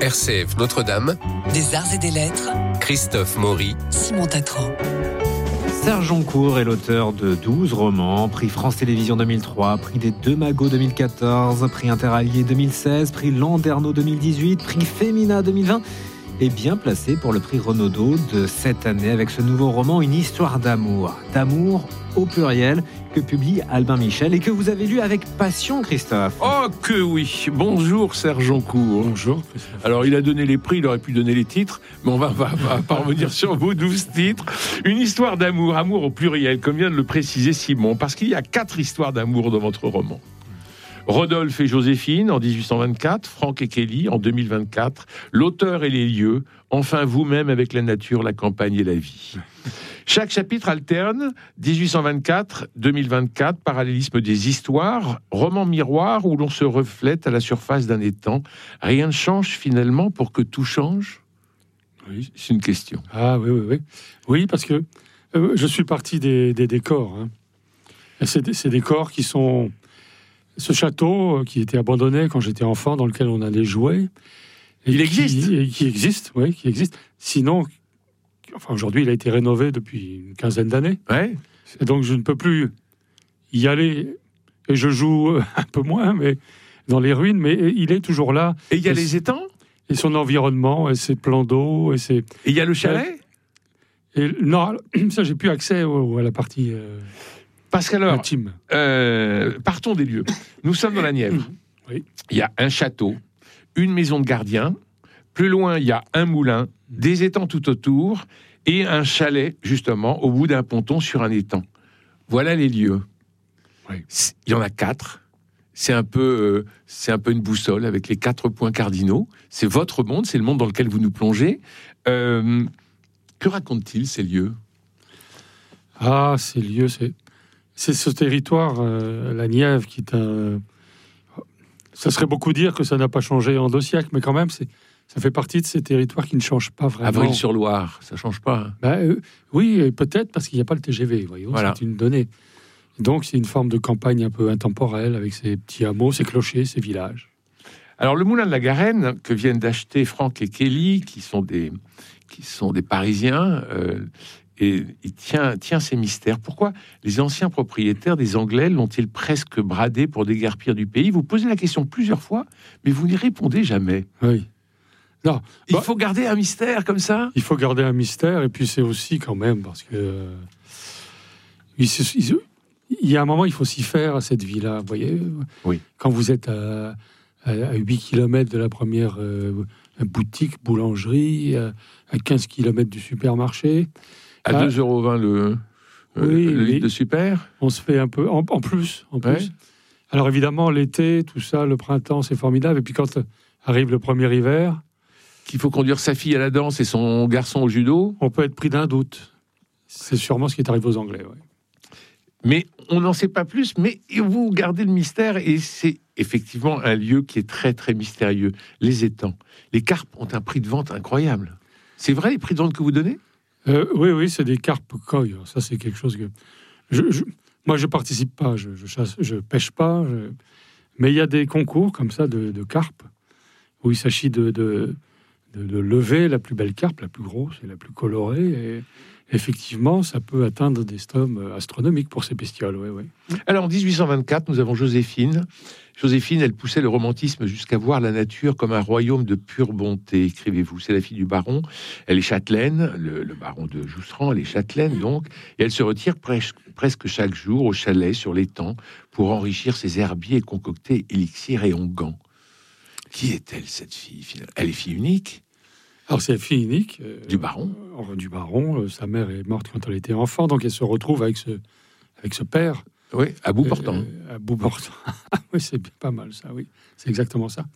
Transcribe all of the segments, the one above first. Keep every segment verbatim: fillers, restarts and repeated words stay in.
R C F Notre-Dame, des arts et des lettres, Christophe Maury, Simon Tatran. Serge Joncour est l'auteur de douze romans, prix France Télévisions deux mille trois, prix des Deux Magots deux mille quatorze, prix Interallié deux mille seize, prix Landerneau deux mille dix-huit, prix Femina deux mille vingt, et bien placé pour le prix Renaudot de cette année avec ce nouveau roman, Une histoire d'amour, d'amour au pluriel, que publie Albin Michel et que vous avez lu avec passion, Christophe. Oh que oui. Bonjour Serge Joncour. Bonjour. Alors il a donné les prix, il aurait pu donner les titres, mais on va, va, va parvenir sur vos douze titres. Une histoire d'amour, amour au pluriel, comme vient de le préciser Simon, parce qu'il y a quatre histoires d'amour dans votre roman. Rodolphe et Joséphine en dix-huit cent vingt-quatre, Franck et Kelly en deux mille vingt-quatre, l'auteur et les lieux, enfin vous-même avec la nature, la campagne et la vie. Chaque chapitre alterne dix-huit cent vingt-quatre, deux mille vingt-quatre, parallélisme des histoires, roman miroir où l'on se reflète à la surface d'un étang. Rien ne change finalement pour que tout change ? Oui, c'est une question. Ah oui, oui, oui. Oui, parce que euh, je suis parti des, des décors. Hein. Et c'est, ces décors qui sont... Ce château euh, qui était abandonné quand j'étais enfant, dans lequel on allait jouer. Et Il qui, existe et Qui existe, oui, qui existe. Sinon... Enfin, aujourd'hui, il a été rénové depuis une quinzaine d'années. Ouais. Et donc, je ne peux plus y aller. Et je joue un peu moins, mais dans les ruines. Mais il est toujours là. Et il y a et les étangs ? Et son environnement, et ses plans d'eau, et ses... Et il y a le chalet ? Et, non, ça, j'ai plus accès au, à la partie euh, Parce qu'alors, intime. euh, partons des lieux. Nous sommes dans la Nièvre. Oui. Il y a un château, une maison de gardien. Plus loin, il y a un moulin, des étangs tout autour et un chalet, justement, au bout d'un ponton sur un étang. Voilà les lieux. Oui. Il y en a quatre. C'est un peu, euh, c'est un peu une boussole avec les quatre points cardinaux. C'est votre monde, c'est le monde dans lequel vous nous plongez. Euh, que racontent-ils, ces lieux ? Ah, ces lieux, c'est, c'est ce territoire, euh, la Nièvre, qui est un... Ça serait beaucoup dire que ça n'a pas changé en deux siècles, mais quand même, c'est... Ça fait partie de ces territoires qui ne changent pas vraiment. Avril-sur-Loire, ça ne change pas. Hein. Ben, euh, oui, et peut-être parce qu'il n'y a pas le T G V, voyons, Voilà. C'est une donnée. Donc c'est une forme de campagne un peu intemporelle, avec ses petits hameaux, ses clochers, ses villages. Alors le moulin de la Garenne, que viennent d'acheter Franck et Kelly, qui sont des, qui sont des Parisiens, euh, et il tient, tient ses mystères. Pourquoi les anciens propriétaires des Anglais l'ont-ils presque bradé pour déguerpir du pays ? Vous posez la question plusieurs fois, mais vous n'y répondez jamais. Oui. Non, Il bah, faut garder un mystère comme ça ? il faut garder un mystère, et puis c'est aussi quand même parce que euh, il, se- il se- il y a un moment il faut s'y faire à cette vie-là. Vous voyez, Oui. Quand vous êtes à, à, à huit kilomètres de la première euh, boutique, boulangerie, à, à quinze kilomètres du supermarché, À Ah. deux euros vingt le, euh, Oui, le oui. litre de super ? on se fait un peu en, en plus, en plus. Ouais. Alors évidemment l'été, tout ça, le printemps, c'est formidable. Et puis quand arrive le premier hiver, Qu'il faut conduire sa fille à la danse et son garçon au judo ? on peut être pris d'un doute. C'est sûrement ce qui est arrivé aux Anglais. Ouais. Mais on n'en sait pas plus, mais vous gardez le mystère, et c'est effectivement un lieu qui est très très mystérieux. Les étangs. Les carpes ont un prix de vente incroyable. C'est vrai les prix de vente que vous donnez ? Euh, oui, oui, c'est des carpes coy. Ça, c'est quelque chose que... Je, je- moi, je participe pas, je, je chasse, je pêche pas. je- Mais il y a des concours comme ça de, de carpes où il s'agit de, de, de, de lever la plus belle carpe, la plus grosse et la plus colorée. Et effectivement, ça peut atteindre des sommes astronomiques pour ces bestioles. Ouais, ouais. Alors en dix-huit cent vingt-quatre, nous avons Joséphine. Joséphine, elle poussait le romantisme jusqu'à voir la nature comme un royaume de pure bonté, écrivez-vous. C'est la fille du baron, elle est châtelaine, le, le baron de Joustran, elle est châtelaine donc, et elle se retire presque, presque chaque jour au chalet sur l'étang pour enrichir ses herbiers et concocter élixirs et onguents. Qui est-elle, cette fille finalement ? Elle est fille unique Alors, c'est la fille unique. euh, du baron. euh, du baron. Euh, sa mère est morte quand elle était enfant, donc elle se retrouve avec ce, avec ce père. Oui, à bout portant. Euh, à bout portant. Oui, c'est bien pas mal, ça, oui. C'est exactement ça.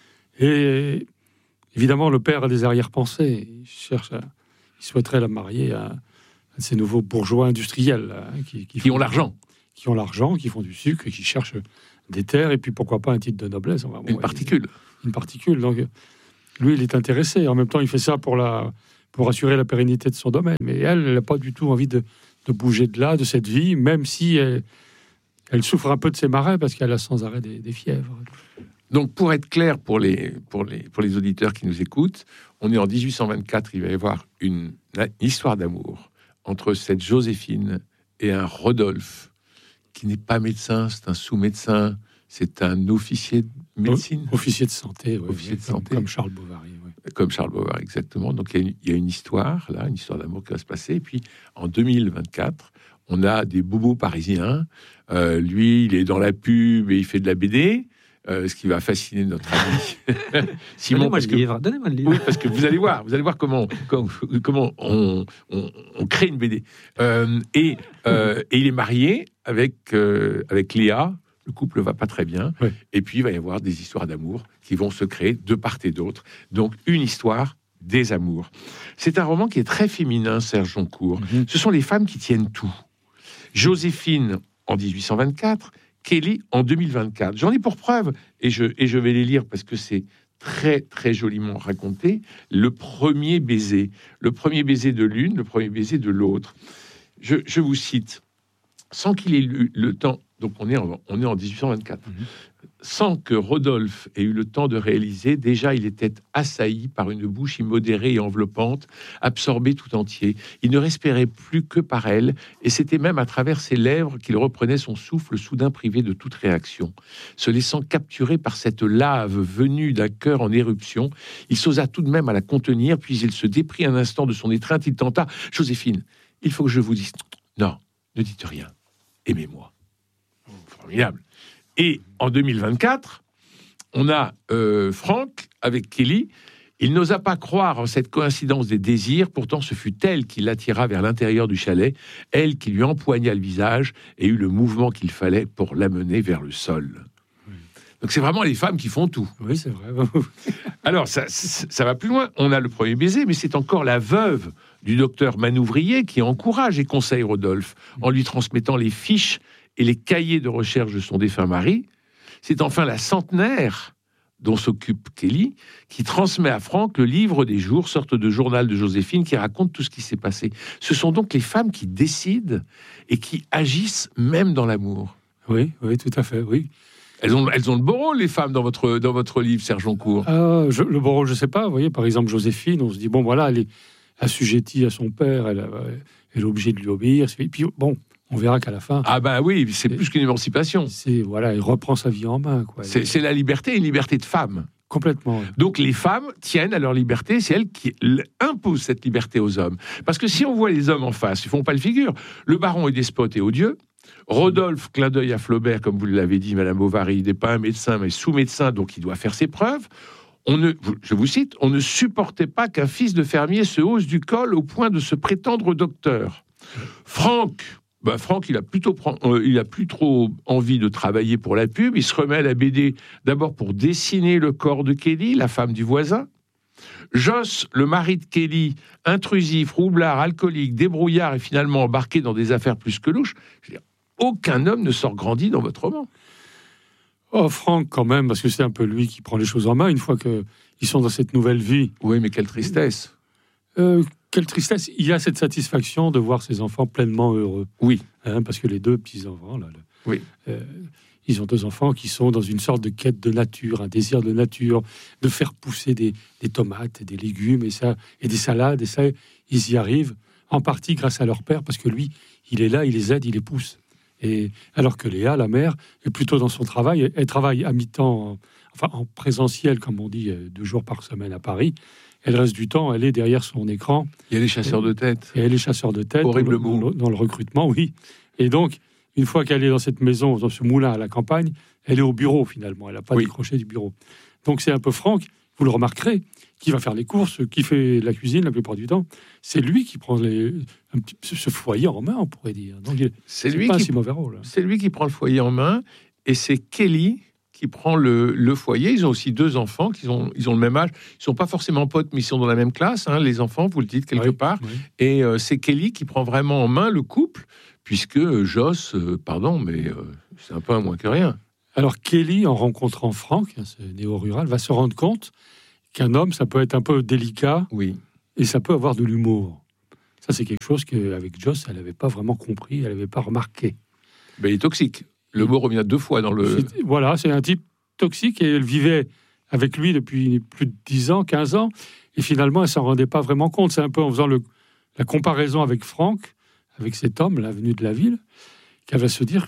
Et évidemment, le père a des arrière-pensées. Il cherche à... Il souhaiterait la marier à, à ces nouveaux bourgeois industriels là, hein, qui, Qui font- ont l'argent. Qui ont l'argent, qui font du sucre, et qui cherchent des terres, et puis pourquoi pas un titre de noblesse. Enfin, bon, Une ouais, particule. Une particule. Donc, lui, il est intéressé. En même temps, il fait ça pour, la, pour assurer la pérennité de son domaine. Mais elle, elle n'a pas du tout envie de, de bouger de là, de cette vie, même si elle, elle souffre un peu de ses marais parce qu'elle a sans arrêt des, des fièvres. Donc, pour être clair pour les, pour, les, pour les auditeurs qui nous écoutent, on est en dix-huit cent vingt-quatre, il va y avoir une, une histoire d'amour entre cette Joséphine et un Rodolphe, qui n'est pas médecin, c'est un sous-médecin, c'est un officier de médecine. O- officier de santé, ouais, Officier de comme, santé. comme Charles Bovary. Ouais. Comme Charles Bovary, exactement. Donc, il y, a une, il y a une histoire, là, une histoire d'amour qui va se passer. Et puis, en deux mille vingt-quatre, on a des bobos parisiens. Euh, lui, il est dans la pub et il fait de la B D. Euh, ce qui va fasciner notre ami Simon. Donnez-moi Parce le que, livre. Donnez-moi le livre. oui, parce que vous allez voir, vous allez voir comment, comment, comment on, on, on crée une B D. Euh, et, euh, et il est marié avec, euh, avec Léa. Le couple va pas très bien. Oui. Et puis, il va y avoir des histoires d'amour qui vont se créer de part et d'autre. Donc, une histoire des amours. C'est un roman qui est très féminin, Serge Joncourt. Mm-hmm. Ce sont les femmes qui tiennent tout. Joséphine, en dix-huit cent vingt-quatre, Kelly, en deux mille vingt-quatre. J'en ai pour preuve, et je, et je vais les lire parce que c'est très, très joliment raconté, le premier baiser. Le premier baiser de l'une, le premier baiser de l'autre. Je, je vous cite. Sans qu'il ait eu le temps, donc on est en, on est en dix-huit cent vingt-quatre, mmh. Sans que Rodolphe ait eu le temps de réaliser, déjà il était assailli par une bouche immodérée et enveloppante, absorbé tout entier. Il ne respirait plus que par elle, et c'était même à travers ses lèvres qu'il reprenait son souffle, soudain privé de toute réaction. Se laissant capturer par cette lave venue d'un cœur en éruption, il s'osa tout de même à la contenir, puis il se déprit un instant de son étreinte, il tenta « Joséphine, il faut que je vous dise... » Non, ne dites rien. Aimez-moi. Oh, formidable. Et en deux mille vingt-quatre, on a euh, Franck avec Kelly. Il n'osa pas croire en cette coïncidence des désirs. Pourtant, ce fut elle qui l'attira vers l'intérieur du chalet, elle qui lui empoigna le visage et eut le mouvement qu'il fallait pour l'amener vers le sol. Oui. Donc, c'est vraiment les femmes qui font tout. Oui, c'est vrai. Alors, ça, ça va plus loin. On a le premier baiser, mais c'est encore la veuve du docteur Manouvrier qui encourage et conseille Rodolphe en lui transmettant les fiches et les cahiers de recherche de son défunt mari. C'est enfin la centenaire dont s'occupe Kelly qui transmet à Franck le livre des jours, sorte de journal de Joséphine qui raconte tout ce qui s'est passé. Ce sont donc les femmes qui décident et qui agissent même dans l'amour. Oui, oui, tout à fait, oui. Elles ont, elles ont le beau rôle, les femmes, dans votre, dans votre livre, Serge Joncourt. Euh, je, le beau rôle, je ne sais pas. Vous voyez, par exemple, Joséphine, on se dit, bon, voilà, elle est assujettie à son père, elle, elle est obligée de lui obéir. Et puis, bon, on verra qu'à la fin... Ah ben oui, c'est plus qu'une émancipation. C'est, voilà, il reprend sa vie en main. Quoi. C'est, c'est la liberté, une liberté de femme. Complètement. Oui. Donc les femmes tiennent à leur liberté, c'est elles qui imposent cette liberté aux hommes. Parce que si on voit les hommes en face, ils font pas le figure. Le baron est despote et odieux. Rodolphe, clin d'œil à Flaubert, comme vous l'avez dit, Madame Bovary, il n'est pas un médecin, mais sous-médecin, donc il doit faire ses preuves. On ne, je vous cite, on ne supportait pas qu'un fils de fermier se hausse du col au point de se prétendre docteur. Franck... Ben Franck, il a plutôt, euh, il a plus trop envie de travailler pour la pub. Il se remet à la B D d'abord pour dessiner le corps de Kelly, la femme du voisin. Joss, le mari de Kelly, intrusif, roublard, alcoolique, débrouillard et finalement embarqué dans des affaires plus que louches. Je veux dire, aucun homme ne sort grandi dans votre roman. Oh, Franck, quand même, parce que c'est un peu lui qui prend les choses en main une fois qu'ils sont dans cette nouvelle vie. Oui, mais quelle tristesse. Euh, Quelle tristesse. Il y a cette satisfaction de voir ses enfants pleinement heureux. Oui. Hein, parce que les deux petits-enfants, là, le, oui. euh, ils ont deux enfants qui sont dans une sorte de quête de nature, un désir de nature, de faire pousser des, des tomates, des légumes et, ça, et des salades. Et ça, ils y arrivent, en partie grâce à leur père, parce que lui, il est là, il les aide, il les pousse. Et, alors que Léa, la mère, est plutôt dans son travail. Elle, elle travaille à mi-temps, enfin en présentiel, comme on dit, deux jours par semaine à Paris. Elle reste du temps, elle est derrière son écran. Il y a les chasseurs de tête. Et elle est chasseur de tête. Horrible dans, le, dans, dans le recrutement, oui. Et donc, une fois qu'elle est dans cette maison, dans ce moulin à la campagne, elle est au bureau, finalement. Elle n'a pas oui. décroché du bureau. Donc, c'est un peu Franck, vous le remarquerez, qui va faire les courses, qui fait la cuisine la plupart du temps. C'est lui qui prend les, un petit, ce foyer en main, on pourrait dire. Donc, c'est, c'est lui pas qui, un si mauvais rôle. C'est lui qui prend le foyer en main, et c'est Kelly qui prend le, le foyer. Ils ont aussi deux enfants, qui ont, ils ont le même âge. Ils sont pas forcément potes, mais ils sont dans la même classe, hein, les enfants, vous le dites quelque oui, part. Oui. Et euh, c'est Kelly qui prend vraiment en main le couple, puisque euh, Joss, euh, pardon, mais euh, c'est un peu un moins que rien. Alors Kelly, en rencontrant Franck, ce néo-rural, va se rendre compte qu'un homme, ça peut être un peu délicat, oui. et ça peut avoir de l'humour. Ça, c'est quelque chose qu'avec Joss, elle n'avait pas vraiment compris, elle n'avait pas remarqué. Ben, il est toxique. Le mot revient deux fois dans le... C'est, voilà, c'est un type toxique, et elle vivait avec lui depuis plus de dix ans, quinze ans, et finalement, elle s'en rendait pas vraiment compte. C'est un peu en faisant le, la comparaison avec Franck, avec cet homme, là, venu de la ville, qu'elle va se dire,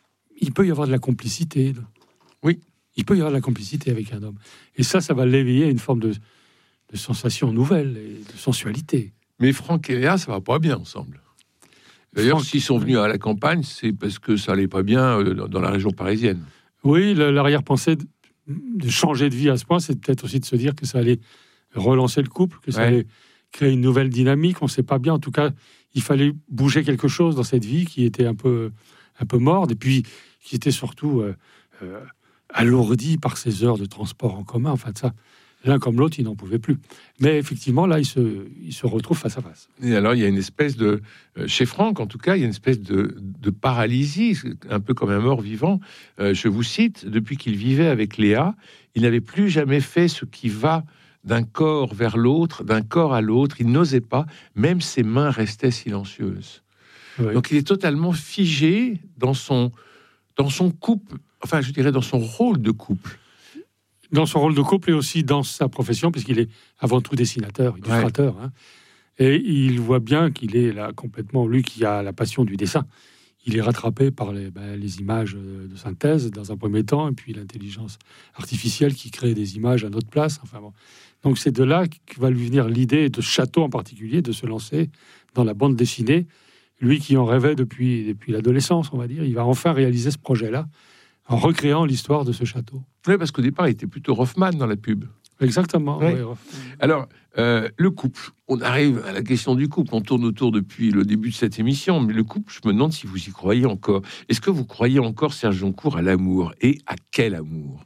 il peut y avoir de la complicité. Oui. Il peut y avoir de la complicité avec un homme. Et ça, ça va l'éveiller à une forme de, de sensation nouvelle et de sensualité. Mais Franck et Léa, ça va pas bien ensemble. D'ailleurs, Franck, s'ils sont venus à la campagne, c'est parce que ça allait pas bien euh, dans la région parisienne. Oui, le- l'arrière-pensée de, de changer de vie à ce point, c'est peut-être aussi de se dire que ça allait relancer le couple, que ça Ouais. allait créer une nouvelle dynamique. On ne sait pas bien. En tout cas, il fallait bouger quelque chose dans cette vie qui était un peu, un peu morte, et puis qui était surtout euh, euh, alourdie par ces heures de transport en commun. Enfin, ça, l'un comme l'autre, ils n'en pouvaient plus. Mais effectivement, là, ils se, ils se retrouvent face à face. Et alors, il y a une espèce de... euh, chez Franck, en tout cas, il y a une espèce de, de paralysie, un peu comme un mort-vivant. Euh, je vous cite, depuis qu'il vivait avec Léa, il n'avait plus jamais fait ce qui va d'un corps vers l'autre, d'un corps à l'autre. Il n'osait pas, même ses mains restaient silencieuses. Oui. Donc, il est totalement figé dans son, dans son couple, enfin, je dirais dans son rôle de couple. Dans son rôle de couple et aussi dans sa profession, puisqu'il est avant tout dessinateur, illustrateur. Hein. Et il voit bien qu'il est là complètement, lui qui a la passion du dessin, il est rattrapé par les, ben, les images de synthèse dans un premier temps, et puis l'intelligence artificielle qui crée des images à notre place. Enfin bon. Donc c'est de là que va lui venir l'idée de Château en particulier, de se lancer dans la bande dessinée. Lui qui en rêvait depuis, depuis l'adolescence, on va dire, il va enfin réaliser ce projet-là en recréant l'histoire de ce château. Oui, parce qu'au départ, il était plutôt Rothman dans la pub. Exactement. Oui. Oui. Alors, euh, le couple. On arrive à la question du couple. On tourne autour depuis le début de cette émission. Mais le couple, je me demande si vous y croyez encore. Est-ce que vous croyez encore, Serge Joncour, à l'amour? Et à quel amour?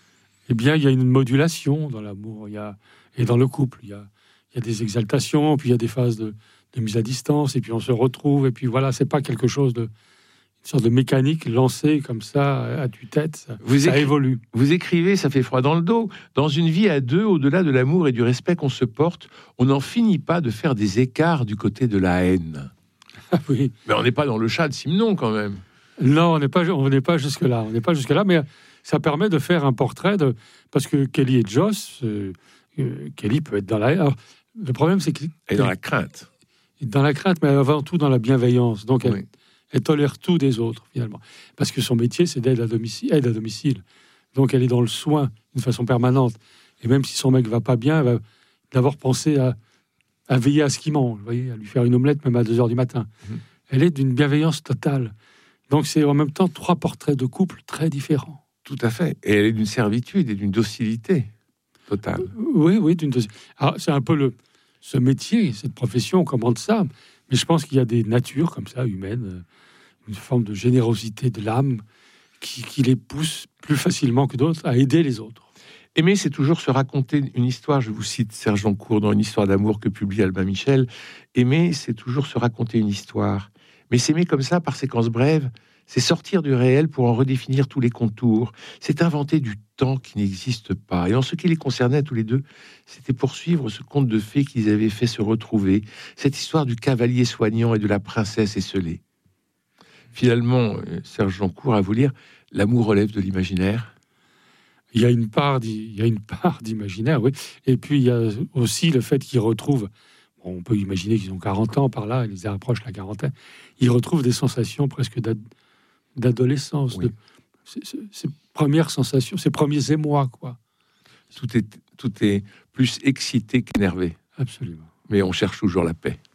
Eh bien, il y a une modulation dans l'amour, il y a, et dans le couple. Il y a, il y a des exaltations, puis il y a des phases de, de mise à distance, et puis on se retrouve. Et puis voilà, c'est pas quelque chose de... une sorte de mécanique lancée comme ça à tue-tête. Ça, Vous ça écri- évolue. Vous écrivez, ça fait froid dans le dos. Dans une vie à deux, au-delà de l'amour et du respect qu'on se porte, on n'en finit pas de faire des écarts du côté de la haine. Ah oui. Mais on n'est pas dans le chat de Simenon, quand même. Non, on n'est pas, on n'est pas jusque-là. On n'est pas jusque-là, mais ça permet de faire un portrait de... Parce que Kelly et Joss, euh, euh, Kelly peut être dans la... Alors, le problème, c'est que... Et dans la crainte. Dans la crainte, mais avant tout dans la bienveillance. Donc, elle, Oui. elle tolère tout des autres, finalement. Parce que son métier, c'est d'aide à domicile, aide à domicile. Donc, elle est dans le soin d'une façon permanente. Et même si son mec va pas bien, elle va d'abord penser à, à veiller à ce qu'il mange, vous voyez, à lui faire une omelette même à deux heures du matin. Mhm. Elle est d'une bienveillance totale. Donc, c'est en même temps trois portraits de couple très différents. Tout à fait. Et elle est d'une servitude et d'une docilité totale. Oui, oui. D'une deuxi- Alors, c'est un peu le, ce métier, cette profession, on commande ça. Mais je pense qu'il y a des natures comme ça, humaines, euh, une forme de générosité de l'âme qui, qui les pousse plus facilement que d'autres à aider les autres. Aimer, c'est toujours se raconter une histoire. Je vous cite Serge Joncour dans Une histoire d'amour que publie Albin Michel. Aimer, c'est toujours se raconter une histoire. Mais s'aimer comme ça, par séquences brèves, c'est sortir du réel pour en redéfinir tous les contours. C'est inventer du temps qui n'existe pas. Et en ce qui les concernait tous les deux, c'était poursuivre ce conte de fées qu'ils avaient fait se retrouver, cette histoire du cavalier soignant et de la princesse esselée. Finalement, euh, Serge Joncour, à vous lire, l'amour relève de l'imaginaire. Il y a une part, d'i- il y a une part d'imaginaire, oui. Et puis, il y a aussi le fait qu'ils retrouvent, bon, on peut imaginer qu'ils ont quarante ans par là, ils approchent la quarantaine, ils retrouvent des sensations presque d'ad- d'adolescence, Oui. de, ces, ces- ces premières sensations, ces premiers émois, quoi. Tout est, tout est plus excité qu'énervé. Absolument. Mais on cherche toujours la paix.